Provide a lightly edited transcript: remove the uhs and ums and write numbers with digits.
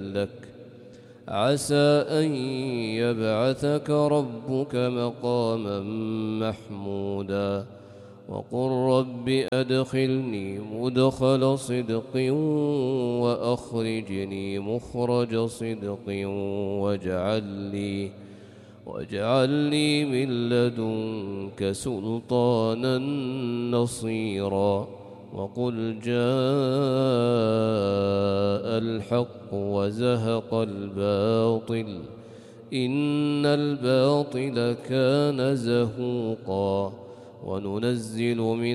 لك عسى أن يبعثك ربك مقاما محمودا وقل رب أدخلني مدخل صدق وأخرجني مخرج صدق واجعل لي من لدنك سلطانا نصيرا وقل جاء الحق وزهق الباطل إن الباطل كان زهوقا وننزل من